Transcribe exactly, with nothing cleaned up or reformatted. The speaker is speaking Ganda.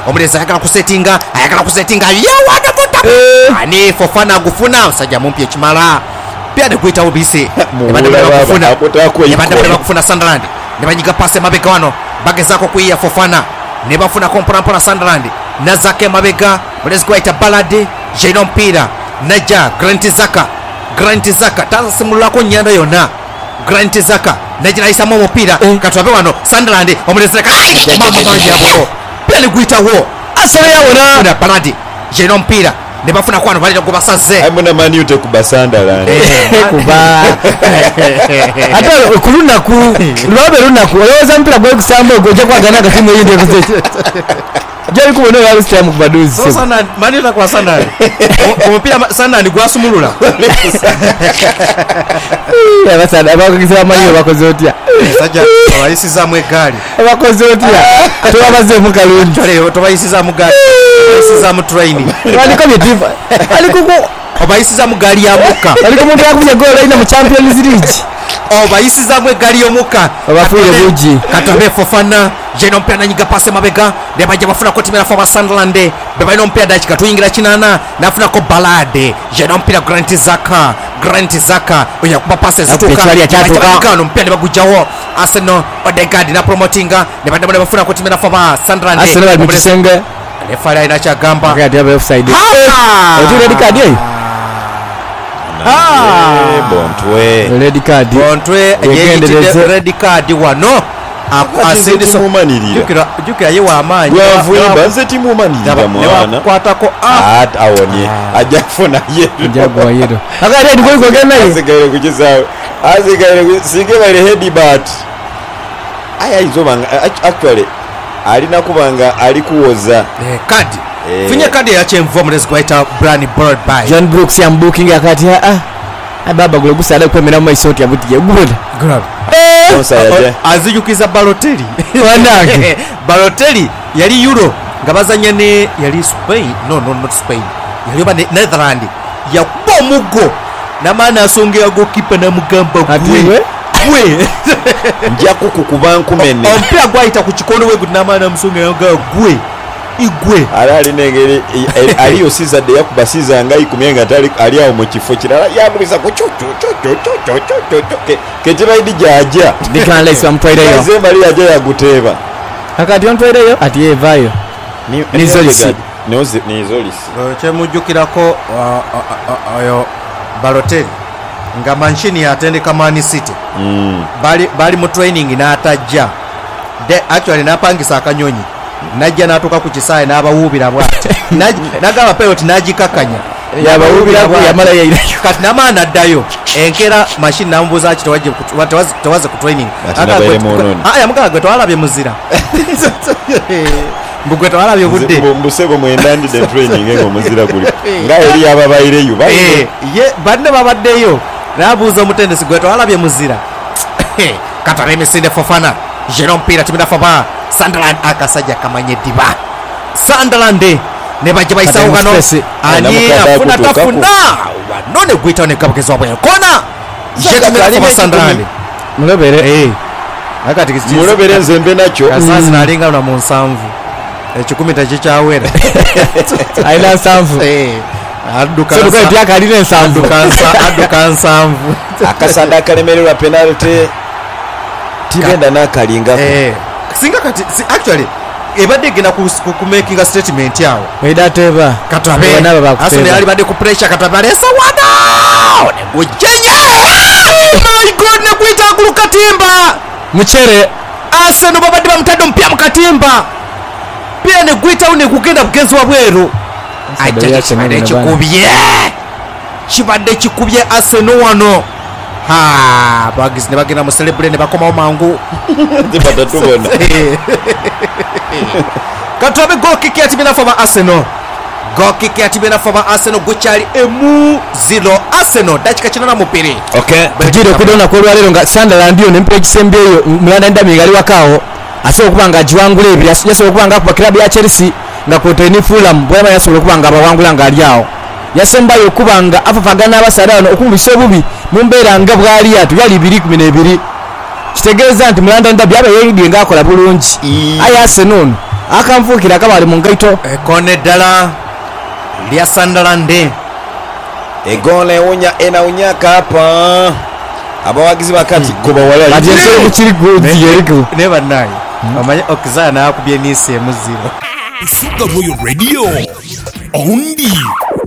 omulezi ayagala kusettinga ayagala kusettinga yawadavuta ani Fofana agufuna sajja mumpi ekimala pia nekuita obise nebadde bakufuna Sunderland nebanyiga pase mabega wano bagezako kuiya Fofana nebafuna komporampora Sunderland nazake mabega mulezi kwaita Balade jeno mpira naja Grant Zaka Grant Zaka tasimulako nyanda yona Grant Zaka naja naisamo mupira katwabe wano Sunderland omulezi leka mama manja yabo pia nekuita wo asere yawona na Balade jeno mpira nebafuna kwano balira kubasaze amuna mani ute kubasandala kuba ata kuluna ku lobe luna ku oyoza mpira gwe kusambo goje kwagana katimu yinde kuzeche jari kubona yali stamu kubaduzi so sana mani ita kwa sana umupira sana ni gwasumulula ya basada bakugisa mani bakozotia sajja abayisiza mu egali bakozotia tubabaze mu kalungi tole tubayisiza mu gali abayisiza mu train waliko bitifa aliko abayisiza mu gali ya muka aliko muntu yakubye goal ina mu Champions League obayisiza mu egali yomuka abafuire buji katabe Fofana jeno mpya nanyiga pase mabega nebaje bafuna ko timera for Sunderland beba ino mpya dakika tuyingira kinana nafuna ko Balade jeno mpya Grant Zaka Grant Zaka oya kuba pase zituka kano mpya nebagujawo Arsenal Odegaard na promotinga nebadde bafuna ko timera for Sunderland Arsenal bitisenge refara ina cha gamba akati ya offside otu red card ye ah Bontwe red card Bontwe yeyitide red card wano asende somumanirira jukira jukira yewa amanyi yavuye banze timu manirira mwana kwatako at awonye ajafuna yedo jagwa yedo akati ndiko iko naye asigaye kugeza asigaye singe bale head bat aya izobanga actually alina kubanga ali kuwoza eh kadi eh. Funye kadi ya chemvo mulezi kwaita Brani Bird by John Brooks ya booking akati ah ah baba gule gusala kwemera mu isoti yabuti ya guboda grab eh osayaje azijukiza Balotelli wanake Balotelli yali Euro ngabazanya ne yali Spain no no not Spain yali ba Netherland ya bomugo na maana asongea goalkeeper na mugamba gwe gwe njya kukukubanku menne ompira gwaita ku kikondo we good na maana musonga yoga gwe igwe alali nengeri aliyo siza de yakubasiza ngai kumyenga tali ali awo mu kifo kirala yakubisa ku chuchu chuchu chuchu chuchu ketira idi jaja dikana lesi amtwaire yo zemba ali aja yaguteba akati ontwaire yo ati evayo ni ni zolisi noze ni zolisi chemujukirako ayo Balotelli nga manchini atendeka Man City mm. bali bali mu training na atajja de actually napangisa akanyonyi najja natuka ku kisaye n'abawubira bwate nagaba pelot najikakanya yabawubira ku yamala yaira kati namana addayo enkera machine nambuza kito waje watawaze tawaze ku training aya mukala gwe twalabye muzira mbugwe twalabye budde mbusebo mwendandi de training ngo muzira kuli nga eri ababayireyo eh ye banne babaddeyo nabuza omutendesi gwe twalabye muzira katare mesinde Fofana Jerome Pira timida Faba Sunderland akasajja kamanye diba Sunderland ne baje bayisawo kano ani afuna tafuna wanone gwita ne kabukezo bwe kona Jerome Pira Sunderland mulobere eh akati kisi mulobere nzembe nacho kasasi nalinga na monsanvu ekikumi tachichawera aina sanvu eh aduka so duka dia kalile sanvu kansa aduka sanvu akasanda kalemererwa penalty tibenda nakalinga eh singa kati si, actually ebadde gina ku, ku, ku making a statement yawo edateba katabe asone ali bade ku pressure katabe lesa wana ne gujenya my god ne kuita ku katimba muchere aseno babadde bamutadde mpya mu katimba pia ne kuita une kugenda bugenzi wa bweru aje chibadde chikubye chibadde chikubye aseno wano ha bagis ne bagenda mu celebrate ne bakoma mangu dipata tubona katobe goal kick ya tibina for Arsenal goal kick ya tibina for Arsenal guchali emu zero Arsenal dakika kinana mupiri okay tujiro kudona ko lwalero nga Sunderland yo nempe kisembeyo mulanda ndami ngali wakao ase okubanga jiwangule ebiri yaso okubanga ku club ya Chelsea nga koteni Fulham bwema yaso okubanga abawangula ngali yao yasembayo okubanga afafagana abasadano okumbisa obubi mumbera nga bwali atu yali biri kumi na bibiri kitegeeza nti mulanda ndabi aba yeyidi nga akola bulungi aya Arsenal akamvukira kabali mu ngaito ekone ddala lya Sunderland. Egole ewunya enawunyaka hapa abawagizi bakati kuba wala ati ensolo kukiri good yeriko ne bannaye amanya okizana akubye nisi emuziro Sugar Royal Radio only